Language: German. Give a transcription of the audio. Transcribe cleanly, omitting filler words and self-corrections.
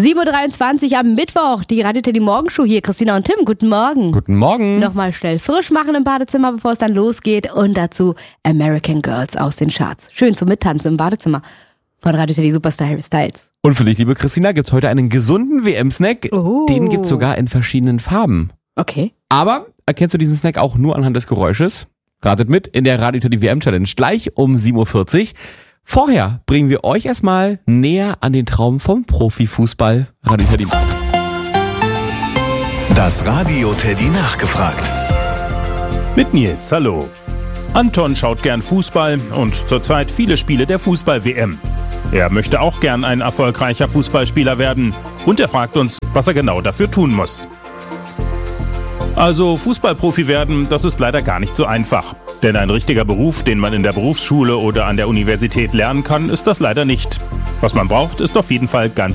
7.23 Uhr am Mittwoch, die Radio Teddy Morgenshow hier. Christina und Tim, guten Morgen. Guten Morgen. Nochmal schnell frisch machen im Badezimmer, bevor es dann losgeht. Und dazu American Girls aus den Charts. Schön zum Mittanzen im Badezimmer von Radio Teddy Superstar Harry Styles. Und für dich, liebe Christina, gibt's heute einen gesunden WM-Snack. Oh. Den gibt's sogar in verschiedenen Farben. Okay. Aber erkennst du diesen Snack auch nur anhand des Geräusches? Ratet mit in der Radio Teddy WM-Challenge gleich um 7.40 Uhr. Vorher bringen wir euch erstmal näher an den Traum vom Profifußball. Radio Teddy. Das Radio Teddy nachgefragt. Mit Nils, hallo. Anton schaut gern Fußball und zurzeit viele Spiele der Fußball-WM. Er möchte auch gern ein erfolgreicher Fußballspieler werden und er fragt uns, was er genau dafür tun muss. Also Fußballprofi werden, das ist leider gar nicht so einfach. Denn ein richtiger Beruf, den man in der Berufsschule oder an der Universität lernen kann, ist das leider nicht. Was man braucht, ist auf jeden Fall ganz